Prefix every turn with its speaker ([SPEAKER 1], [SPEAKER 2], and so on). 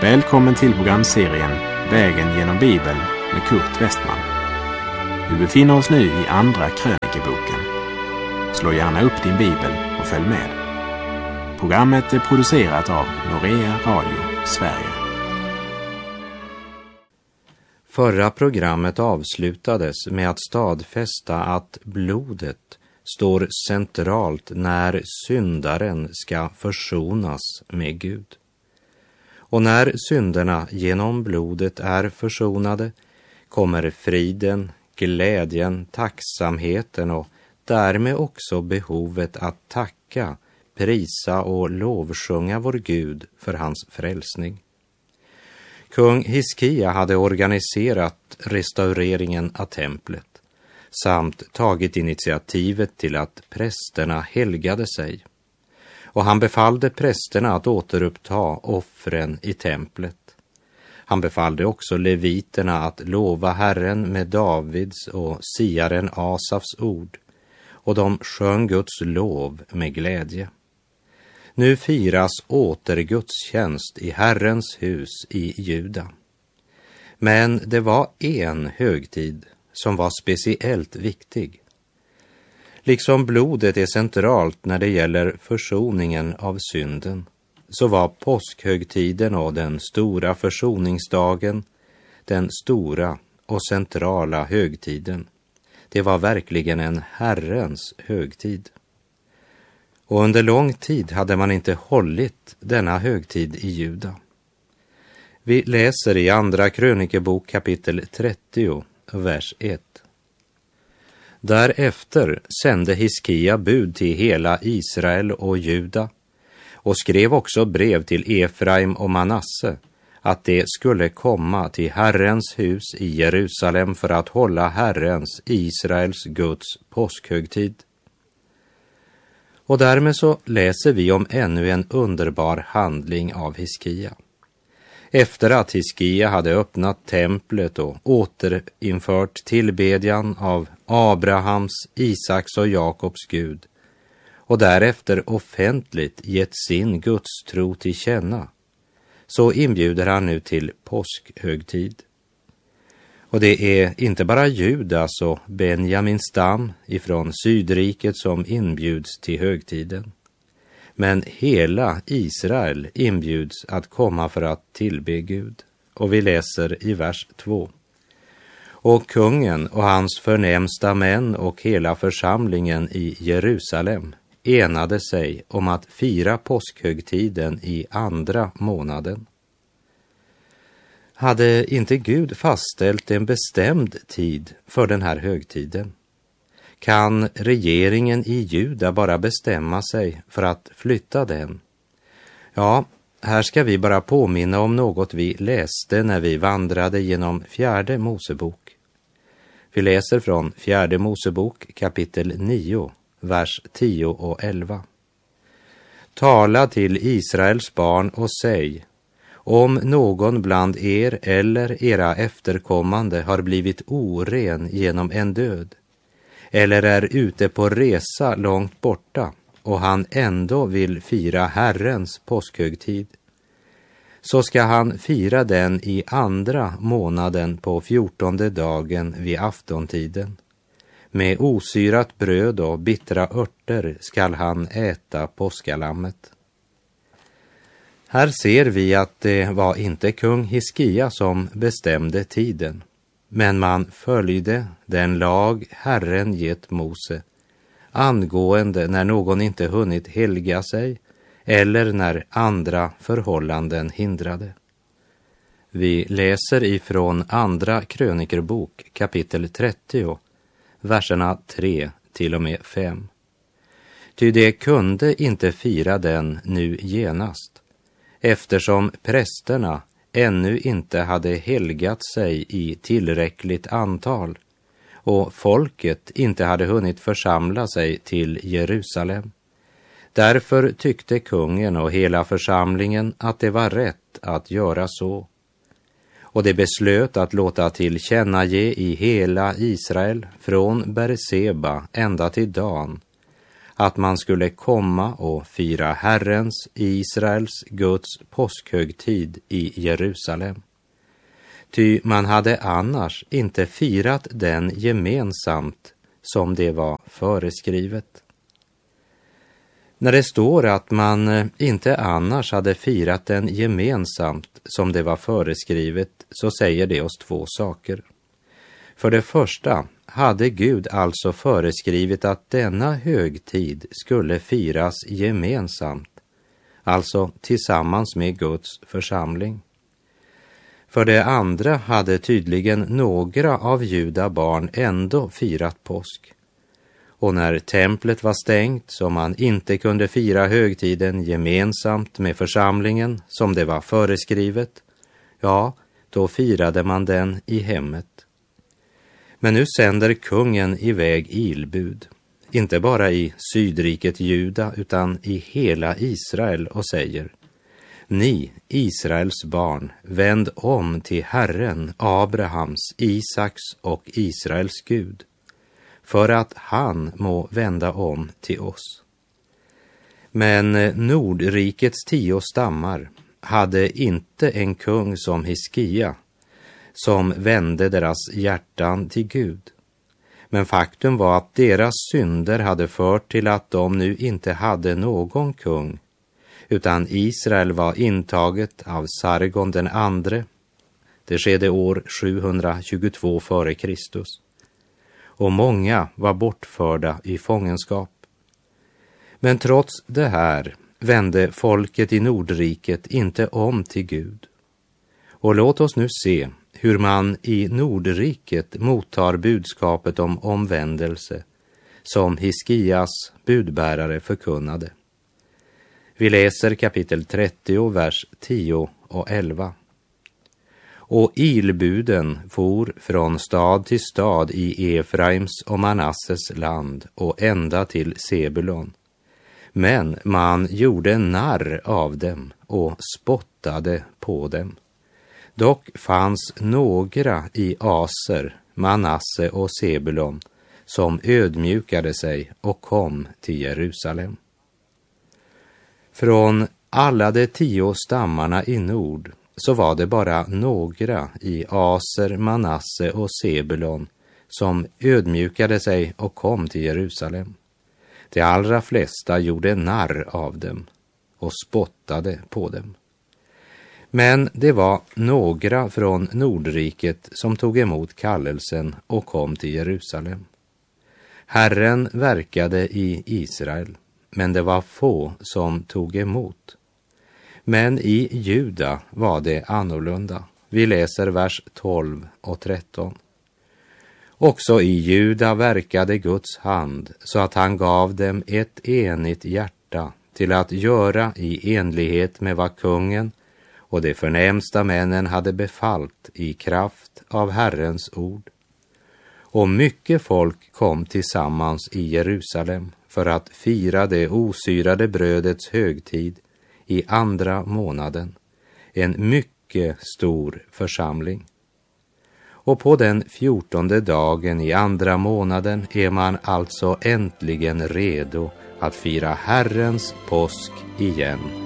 [SPEAKER 1] Välkommen till programserien Vägen genom Bibeln med Kurt Westman. Vi befinner oss nu i andra krönikeboken. Slå gärna upp din bibel och följ med. Programmet är producerat av Norea Radio Sverige.
[SPEAKER 2] Förra programmet avslutades med att stadfästa att blodet står centralt när syndaren ska försonas med Gud. Och när synderna genom blodet är försonade kommer friden, glädjen, tacksamheten och därmed också behovet att tacka, prisa och lovsjunga vår Gud för hans frälsning. Kung Hiskia hade organiserat restaureringen av templet samt tagit initiativet till att prästerna helgade sig. Och han befallde prästerna att återuppta offren i templet. Han befallde också leviterna att lova Herren med Davids och siaren Asafs ord, och de sjöng Guds lov med glädje. Nu firas återgudstjänst i Herrens hus i Juda. Men det var en högtid som var speciellt viktig. Liksom blodet är centralt när det gäller försoningen av synden, så var påskhögtiden och den stora försoningsdagen den stora och centrala högtiden. Det var verkligen en Herrens högtid. Och under lång tid hade man inte hållit denna högtid i Juda. Vi läser i andra krönikebok kapitel 30, vers 1. Därefter sände Hiskia bud till hela Israel och Juda och skrev också brev till Efraim och Manasse att det skulle komma till Herrens hus i Jerusalem för att hålla Herrens, Israels Guds påskhögtid. Och därmed så läser vi om ännu en underbar handling av Hiskia. Efter att Hiskia hade öppnat templet och återinfört tillbedjan av Abrahams, Isaks och Jakobs Gud och därefter offentligt gett sin gudstro till känna, så inbjuder han nu till påskhögtid. Och det är inte bara Judas och Benjamins stam ifrån Sydriket som inbjuds till högtiden. Men hela Israel inbjuds att komma för att tillbe Gud. Och vi läser i vers 2. Och kungen och hans förnämsta män och hela församlingen i Jerusalem enade sig om att fira påskhögtiden i andra månaden. Hade inte Gud fastställt en bestämd tid för den här högtiden? Kan regeringen i Juda bara bestämma sig för att flytta den? Ja, här ska vi bara påminna om något vi läste när vi vandrade genom Fjärde Mosebok. Vi läser från Fjärde Mosebok kapitel 9, vers 10 och 11. Tala till Israels barn och säg: om någon bland er eller era efterkommande har blivit oren genom en död, eller är ute på resa långt borta och han ändå vill fira Herrens påskhögtid, så ska han fira den i andra månaden på 14:e dagen vid aftontiden. Med osyrat bröd och bittra örter skall han äta påskalammet. Här ser vi att det var inte kung Hiskia som bestämde tiden, men man följde den lag Herren gett Mose angående när någon inte hunnit helga sig eller när andra förhållanden hindrade. Vi läser ifrån andra krönikerbok kapitel 30, verserna 3 till och med 5. Ty det kunde inte fira den nu genast, eftersom prästerna ännu inte hade helgat sig i tillräckligt antal och folket inte hade hunnit församla sig till Jerusalem. Därför tyckte kungen och hela församlingen att det var rätt att göra så. Och det beslöt att låta tillkännage i hela Israel från Berseba ända till Dan att man skulle komma och fira Herrens, Israels, Guds påskhögtid i Jerusalem. Ty man hade annars inte firat den gemensamt som det var föreskrivet. När det står att man inte annars hade firat den gemensamt som det var föreskrivet, så säger det oss två saker. För det första hade Gud alltså föreskrivit att denna högtid skulle firas gemensamt, alltså tillsammans med Guds församling. För det andra hade tydligen några av judabarn ändå firat påsk. Och när templet var stängt så man inte kunde fira högtiden gemensamt med församlingen som det var föreskrivet, ja, då firade man den i hemmet. Men nu sänder kungen iväg ilbud, inte bara i sydriket Juda utan i hela Israel, och säger: Ni, Israels barn, vänd om till Herren, Abrahams, Isaks och Israels Gud, för att han må vända om till oss. Men Nordrikets 10 stammar hade inte en kung som Hiskia, som vände deras hjärtan till Gud. Men faktum var att deras synder hade fört till att de nu inte hade någon kung, utan Israel var intaget av Sargon den andre. Det skedde år 722 före Kristus. Och många var bortförda i fångenskap. Men trots det här vände folket i Nordriket inte om till Gud. Och låt oss nu se hur man i Nordriket mottar budskapet om omvändelse som Hiskias budbärare förkunnade. Vi läser kapitel 30, vers 10 och 11. Och ilbuden for från stad till stad i Efraims och Manasses land och ända till Sebulon. Men man gjorde narr av dem och spottade på dem. Dock fanns några i Aser, Manasse och Sebulon som ödmjukade sig och kom till Jerusalem. Från alla de 10 stammarna i nord så var det bara några i Aser, Manasse och Sebulon som ödmjukade sig och kom till Jerusalem. De allra flesta gjorde narr av dem och spottade på dem. Men det var några från Nordriket som tog emot kallelsen och kom till Jerusalem. Herren verkade i Israel, men det var få som tog emot. Men i Juda var det annorlunda. Vi läser vers 12 och 13. Också i Juda verkade Guds hand så att han gav dem ett enigt hjärta till att göra i enlighet med vad kungen och de förnämsta männen hade befallt i kraft av Herrens ord. Och mycket folk kom tillsammans i Jerusalem för att fira det osyrade brödets högtid i 2:a månaden, en mycket stor församling. Och på den 14:e dagen i 2:a månaden är man alltså äntligen redo att fira Herrens påsk igen.